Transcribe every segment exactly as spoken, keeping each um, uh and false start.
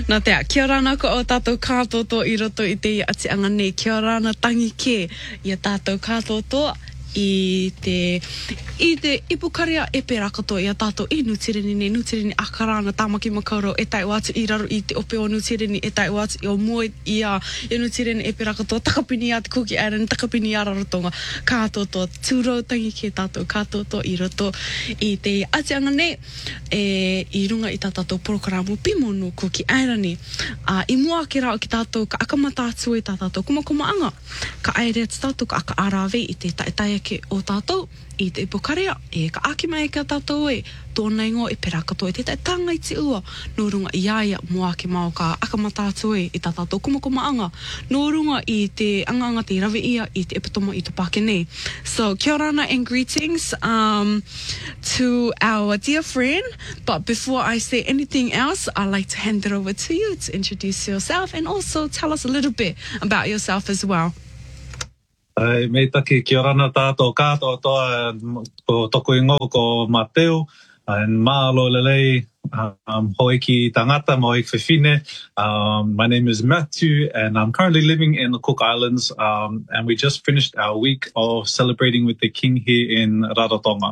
Nā te, kia rana ko o tātou kātoto I roto I te ati anga nei, kia rana tangi ke I a tātou kātoto I te, I te ipukarea e pe rakato I a tātou I nutireni ne, nutireni akarana tāmaki makauro e tai watu I raro I te ope o nutireni e tai watu I o moe I a e nutireni e pe rakato takapini a te kuki aira takapini a rarotonga kātoto tūrau tangi ke tātou kātoto I roto I te ati anga nei e I runga I tā tātou porokaramu pimonu kuki aira ni a I mua ke rao ki tātou ka akamata atu I tā tātou kumakuma anga ka aere ati tātou ka aka arawe I te taetai ke o tātou I te ipokarea e ka aki mai ka tātou e tōna ingo e pera katoa e te tanga I te ua no runga I aia mua ke mao ka akamata atu e I tā tātou kumakuma anga no runga I te anganga te rawe ia I te epitomo I te pake nei. So kia rana and greetings um, to our dear friend, but before I say anything else I'd like to hand it over to you to introduce yourself and also tell us a little bit about yourself as well. Ai, mei taki ki orana tātou kātou toa ko toko ingo ko Mateo and Maalo lelei um, hoi ki tangata mo I whewhine. Um, my name is Matthew and I'm currently living in the Cook Islands um, and we just finished our week of celebrating with the King here in Rarotonga.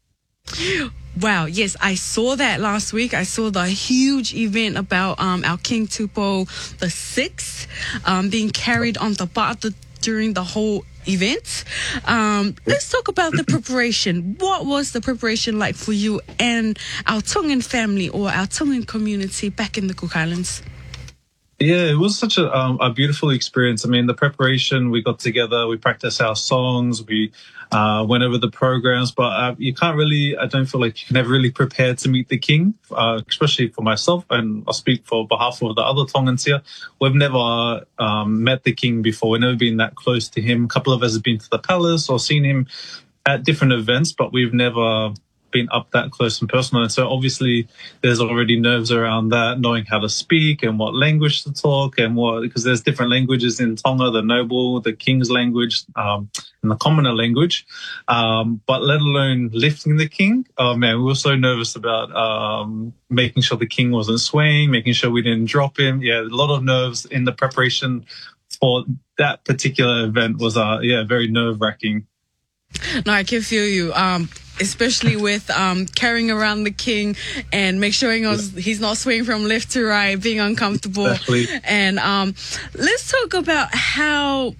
Wow, yes, I saw that last week. I saw the huge event about um, our King Tupou the sixth um, being carried on the bata during the whole event. Um, let's talk about the preparation. What was the preparation like for you and our Tongan family or our Tongan community back in the Cook Islands? Yeah, it was such a, um, a beautiful experience. I mean, the preparation, we got together, we practiced our songs, we uh, went over the programs, but uh, you can't really, I don't feel like you can ever really prepare to meet the King, uh, especially for myself, and I'll speak for behalf of the other Tongans here. We've never um, met the King before. We've never been that close to him. A couple of us have been to the palace or seen him at different events, but we've never been up that close and personal. And so obviously there's already nerves around that, knowing how to speak and what language to talk and what, because there's different languages in Tonga, the noble, the king's language, um, and the commoner language. Um, but let alone lifting the king. Oh man, we were so nervous about, um, making sure the king wasn't swaying, making sure we didn't drop him. Yeah, a lot of nerves in the preparation for that particular event was, uh, yeah, very nerve wracking. No, I can feel you. Um, especially with um, carrying around the king and make sure he's not swaying from left to right, being uncomfortable. Exactly. And um, let's talk about how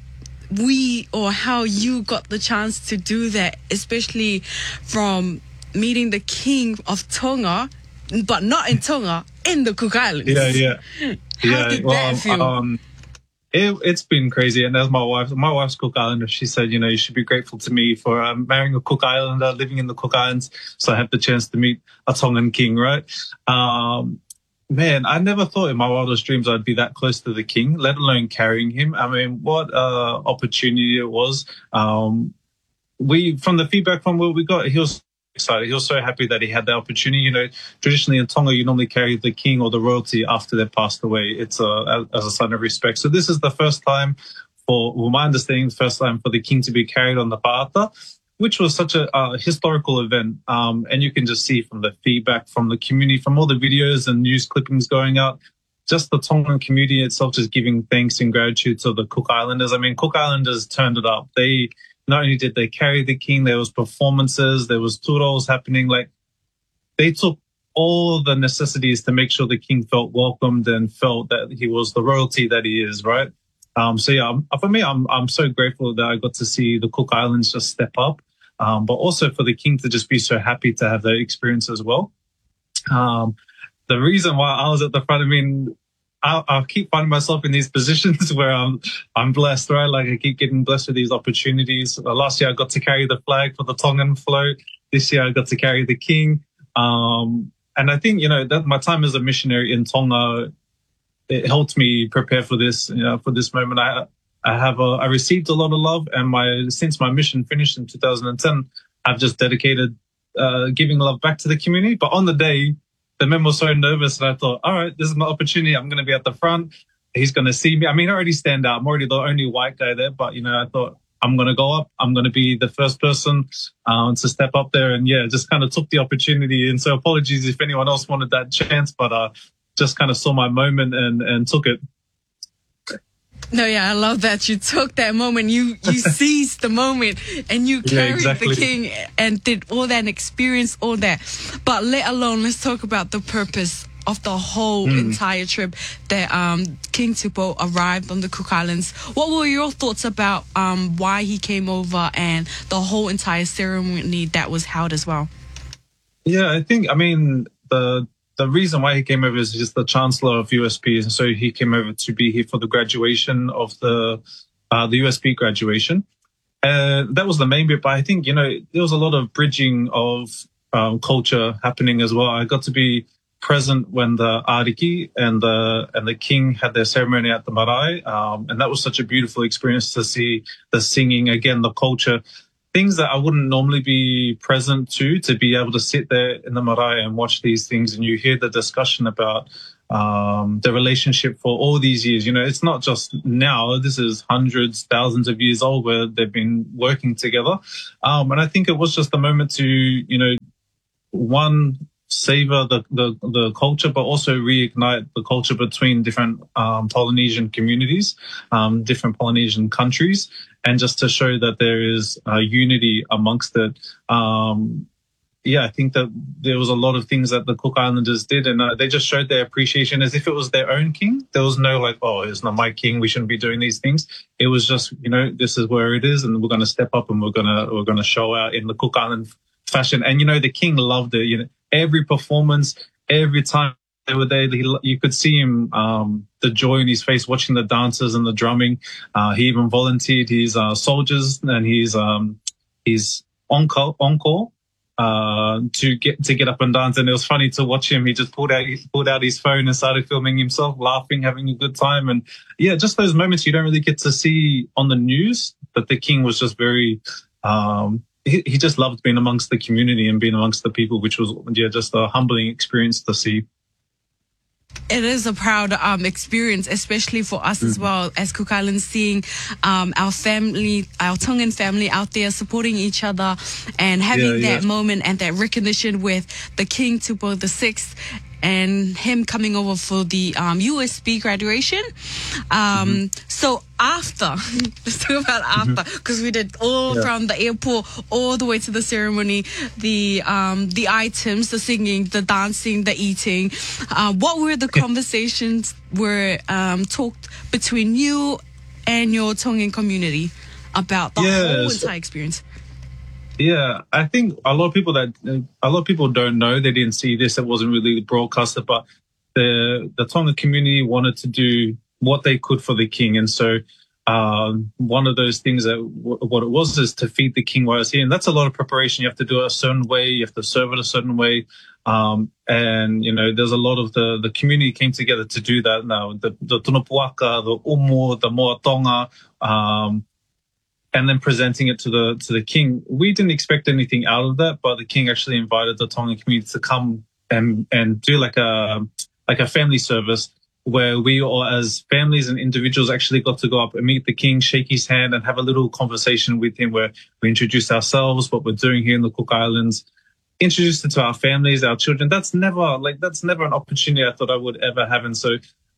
we or how you got the chance to do that, especially from meeting the king of Tonga, but not in Tonga, in the Cook Islands. Yeah, yeah. How yeah, did well, that feel? Um, It, it's been crazy, and as my wife, my wife's Cook Islander, she said, you know, you should be grateful to me for um, marrying a Cook Islander, living in the Cook Islands, so I had the chance to meet a Tongan king, right? Um, man, I never thought in my wildest dreams I'd be that close to the king, let alone carrying him. I mean, what uh, opportunity it was. Um, we, from the feedback from what we got, he was excited. He was so happy that he had the opportunity. You know, traditionally in Tonga, you normally carry the king or the royalty after they've passed away. It's a, as a sign of respect. So this is the first time for, well, my understanding, the first time for the king to be carried on the paata, which was such a uh, historical event. Um, and you can just see from the feedback from the community, from all the videos and news clippings going out, just the Tongan community itself just giving thanks and gratitude to the Cook Islanders. I mean, Cook Islanders turned it up. They Not only did they carry the king, there was performances, there was turos happening. Like, they took all the necessities to make sure the king felt welcomed and felt that he was the royalty that he is, right? Um, so yeah, for me, I'm I'm so grateful that I got to see the Cook Islands just step up, um, but also for the king to just be so happy to have that experience as well. Um, the reason why I was at the front, I mean, I'll, I'll keep finding myself in these positions where I'm I'm blessed, right? Like, I keep getting blessed with these opportunities. Uh, last year, I got to carry the flag for the Tongan float. This year, I got to carry the king. Um, and I think, you know, that my time as a missionary in Tonga, it helped me prepare for this, you know, for this moment. I I have a, I received a lot of love, and my since my mission finished in two thousand ten, I've just dedicated uh, giving love back to the community. But on the day, the men were so nervous, and I thought, all right, this is my opportunity. I'm going to be at the front. He's going to see me. I mean, I already stand out. I'm already the only white guy there, but, you know, I thought I'm going to go up. I'm going to be the first person um, to step up there. And, yeah, just kind of took the opportunity. And so apologies if anyone else wanted that chance, but uh, just kind of saw my moment and, and took it. No, yeah, I love that you took that moment. You you seized the moment and you Yeah, carried exactly. the king and did all that and experienced all that. But let alone, let's talk about the purpose of the whole Mm. entire trip that um, King Tupou arrived on the Cook Islands. What were your thoughts about um, why he came over and the whole entire ceremony that was held as well? Yeah, I think, I mean, the the reason why he came over is just the Chancellor of U S P. And so he came over to be here for the graduation of the uh, the U S P graduation. And that was the main bit. But I think, you know, there was a lot of bridging of um, culture happening as well. I got to be present when the Ariki and the and the king had their ceremony at the marae. Um, and that was such a beautiful experience to see the singing, again, the culture. Things that I wouldn't normally be present to, to be able to sit there in the marae and watch these things, and you hear the discussion about um, the relationship for all these years. You know, it's not just now. This is hundreds, thousands of years old where they've been working together. Um, and I think it was just a moment to, you know, one, savor the, the, the culture, but also reignite the culture between different um, Polynesian communities, um, different Polynesian countries, and just to show that there is uh, unity amongst it. Um, yeah, I think that there was a lot of things that the Cook Islanders did, and uh, they just showed their appreciation as if it was their own king. There was no like, oh, it's not my king, we shouldn't be doing these things. It was just, you know, this is where it is, and we're going to step up and we're going to we're going to show out in the Cook Island fashion. And you know, the king loved it. You know, every performance, every time they were there, he, you could see him, um, the joy in his face watching the dancers and the drumming. Uh, he even volunteered his uh, soldiers and his um, his encore encore uh, to get to get up and dance. And it was funny to watch him. He just pulled out he pulled out his phone and started filming himself, laughing, having a good time. And yeah, just those moments you don't really get to see on the news. But the king was just very. Um, He, he just loved being amongst the community and being amongst the people, which was yeah just a humbling experience to see. It is a proud um, experience, especially for us mm. as well as Cook Islands, seeing um, our family, our Tongan family out there supporting each other and having yeah, that yeah. moment and that recognition with the King Tupou the Sixth and him coming over for the um, U S P graduation. Um, mm-hmm. So after, let's talk about after, because mm-hmm. we did all yeah. from the airport all the way to the ceremony, the um, the items, the singing, the dancing, the eating. Uh, what were the conversations were um, talked between you and your Tongan community about the yes. whole entire experience? Yeah, I think a lot of people that a lot of people don't know, they didn't see this. It wasn't really broadcasted, but the the Tonga community wanted to do what they could for the king, and so um, one of those things that w- what it was is to feed the king while he's here, and that's a lot of preparation. You have to do it a certain way, you have to serve it a certain way, um, and you know there's a lot of the the community came together to do that. Now the the Tunapuaka, the Umu, the Moatonga. Um, And then presenting it to the to the king. We didn't expect anything out of that, but the king actually invited the Tongan community to come and and do like a like a family service where we all as families and individuals actually got to go up and meet the king, shake his hand, and have a little conversation with him where we introduce ourselves, what we're doing here in the Cook Islands, introduce it to our families, our children. That's never like that's never an opportunity I thought I would ever have. And so,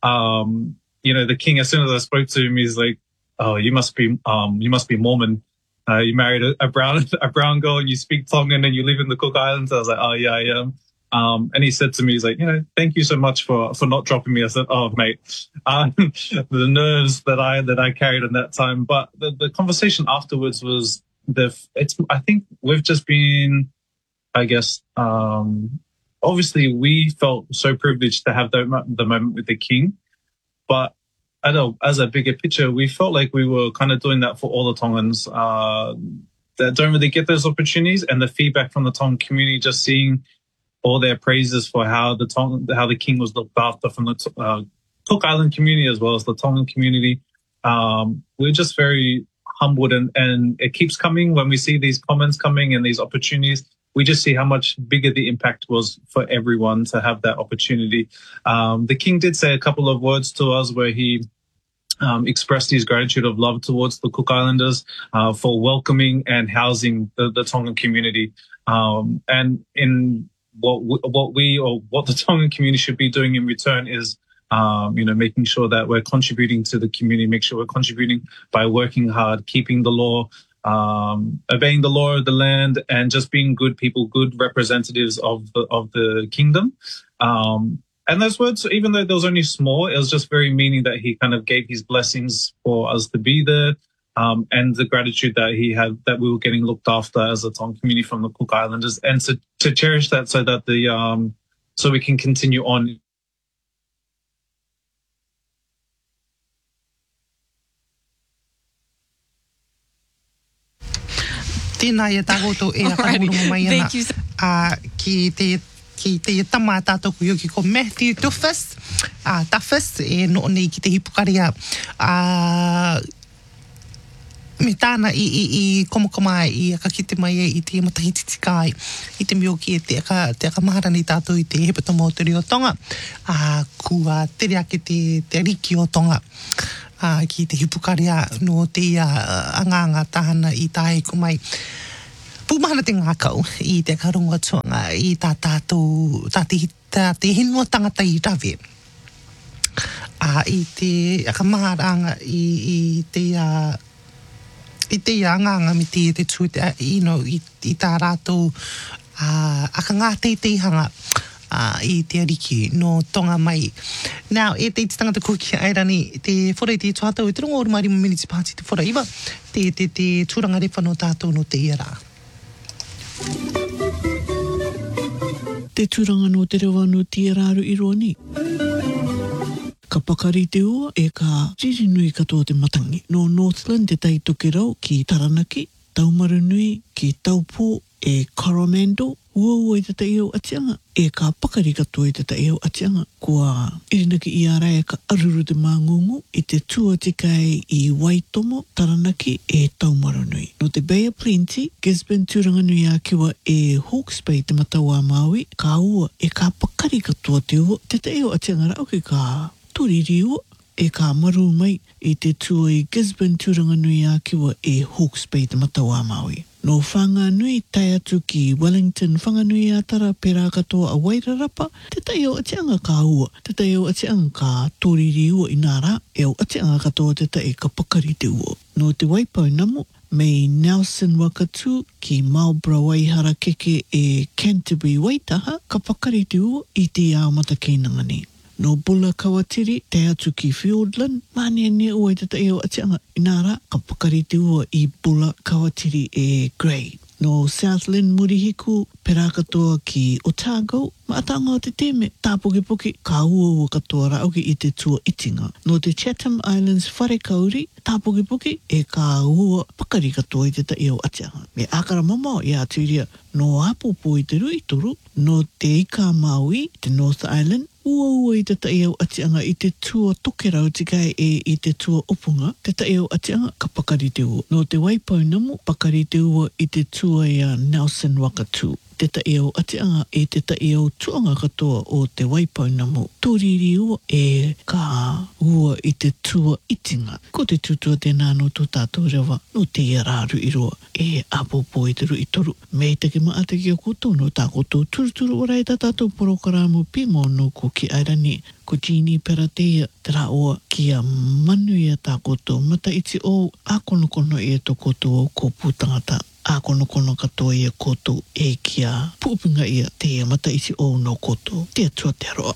um, you know, the king, as soon as I spoke to him, he's like, oh, you must be, um, you must be Mormon. Uh, you married a, a brown, a brown girl, and you speak Tongan, and you live in the Cook Islands. I was like, oh yeah, I am. Um, and he said to me, he's like, you know, thank you so much for for not dropping me. I said, oh mate, um, the nerves that I that I carried in that time. But the, the conversation afterwards was the. It's. I think we've just been, I guess, um, obviously we felt so privileged to have the the moment with the king, but. I know, as a bigger picture, we felt like we were kind of doing that for all the Tongans uh, that don't really get those opportunities, and the feedback from the Tongan community, just seeing all their praises for how the Tong- how the king was looked after from the uh, Cook Island community as well as the Tongan community. Um, we're just very humbled, and, and it keeps coming when we see these comments coming and these opportunities. We just see how much bigger the impact was for everyone to have that opportunity. Um, the king did say a couple of words to us where he um, expressed his gratitude of love towards the Cook Islanders uh, for welcoming and housing the, the Tongan community. Um, and in what we, what we or what the Tongan community should be doing in return is, um, you know, making sure that we're contributing to the community, make sure we're contributing by working hard, keeping the law, um, obeying the law of the land, and just being good people, good representatives of the of the kingdom. Um, and those words, even though they was only small, it was just very meaning that he kind of gave his blessings for us to be there. Um, and the gratitude that he had, that we were getting looked after as a Tongan community from the Cook Islanders, and to, to cherish that so that the, um, so we can continue on. Tēnā ia tāgoto e a kaurunga mai ana. Thank you. Uh, ki te ki te tama tātou yoki ko Matthew Duffus, uh, Duffus, e no nei ki te hipukaria. Uh, me tāna i, i, i komokoma i aka kite mai e i te matahititi kai i te mioki e te aka, te aka maharani tātou i te hepatomo o te rio Tonga, uh, kua tere ake te, te riki o Tonga, uh, ki te hipukaria no te uh, anganga tahana i tae kumai. Pūmahana te ngākau i te karunga tuanga i tā tātou, tā te, tā te hinua tangata i rawe. Uh, I te aka maharanga i, i te uh, I te anganga mi te te tū, you know, i, i tā rātou uh, aka ngā teitehanga uh, i te ariki no Tonga mai. Now, e te tangata kuki airani, te whore te tuatau, e te rongo oru marima minutes pāti te whora iwa, te, te, te tūranga rewa no tātou no te iara. Te tūranga no te rewa no te iararu i roa ni. Ka pakari te ua e ka tirinui katoa te matangi. No Northland te taitoke rau ki Taranaki, Taumarunui ki Taupō e Coromandel, ua ua i te taio atianga, e ka pakari katoa i te taio atianga, kua irinaki i ara e ka aruru te māngungu i te tua tikai i Waitomo, Taranaki e Taumarunui. No te Bay of Plenty, Gisborne tūranganui a kiwa e Hawke's Bay te mataua Maui, ka ua e ka pakari katoa te ua, te taio atianga rau ki ka turiri ua e ka maru mai i te tua i Gisborne tūranganui a kiwa e Hawke's Bay te mataua Maui. No whanganui tai atu ki Wellington whanganui a tara pera katoa a Wairarapa, te tai o atianga ka ua, te tai o atianga ka tōriri ua i nāra, e o atianga katoa te tai ka pakari te ua. No te Waipau Namu, mei Nelson Wakatu ki Marlborough Waihara keke e Canterbury Waitaha, ka pakari te ua i te ao mata keinangani. No Bula Kawatiri, te atu ki Fiordland, mania ne ua i te tai o atianga i nāra, ka pakari te ua i Bula Kawatiri e Grey. No Southland Murihiku, pera katoa ki Otago, maatanga o te teme, tāpoki-poki, ka ua ua katoa rauki i te tua itinga. No te Chatham Islands Wharekauri, tāpoki-poki, e ka ua pakari katoa i te tai o atianga. Me ākara mamao i aturia, no Apopo i te rui toru, no te Ika Maui, te North Island, ua ua i te tai au atianga i te tua tokerau tikai e i te tua opunga, te tai au atianga ka pakari te ua. No te Waipau Namu, pakari te ua i te tua i a Nelson Wakatu. Te tai au atianga e te tai au tuanga katoa o te Waipau Namu. Tōriri ua e ka ua i te tua itinga. Ko te tutua tēnā no tō tātou rewa, no te iararu i roa e Apopo i te rui toru. Mei te ke maa te ki o koto no tā koto turuturu o rei tā tātou porokaramu pimo no ko ki airani. Ko Jeannie Peratea te rā oa ki a manu i a tā koto. Mata iti o a konokono i a tō koto o ko pūtangata. A konokono katoa i a koto e ki a pūpinga i a te mata iti o no koto. Te atua te aroa.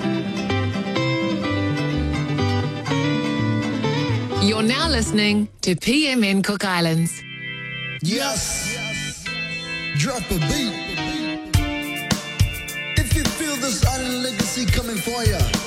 You're now listening to P M N Cook Islands. Yes. Drop a beat. If you feel this island legacy coming for ya.